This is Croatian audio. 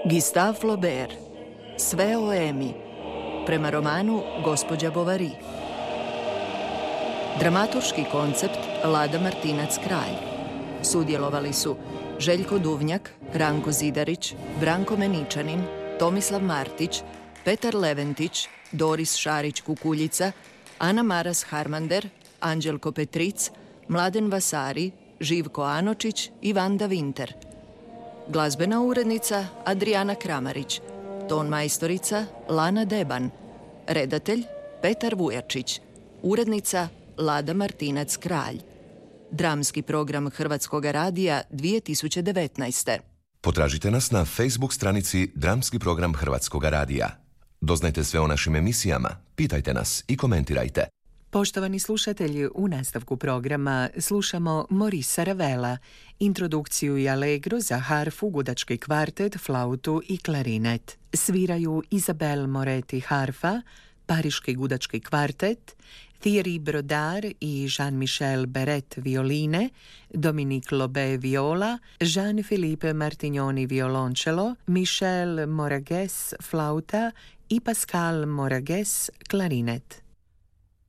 Gustave Flaubert, Sve o Emi, prema romanu Gospođa Bovary. Dramaturški koncept Lada Martinac-Kralj. Sudjelovali su Željko Duvnjak, Ranko Zidarić, Branko Meničanin, Tomislav Martić, Petar Leventić, Doris Šarić-Kukuljica, Ana Maras-Harmander, Anđelko Petric, Mladen Vasari, Živko Anočić i Vanda Vinter. Glazbena urednica Adriana Kramarić, ton majstorica Lana Deban, redatelj Petar Vujačić, urednica Lada Martinac-Kralj. Dramski program Hrvatskog radija 2019. Potražite nas na Facebook stranici Dramski program Hrvatskog radija. Doznajte sve o našim emisijama, pitajte nas i komentirajte. Poštovani slušatelji, u nastavku programa slušamo Morisa Ravela, introdukciju i allegro za harfu, gudački kvartet, flautu i klarinet. Sviraju Isabelle Moretti harfa, Pariški gudački kvartet, Thierry Brodard i Jean-Michel Beret violine, Dominique Lobe viola, Jean-Philippe Martignoni violoncello, Michel Moragues flauta i Pascal Moragues klarinet.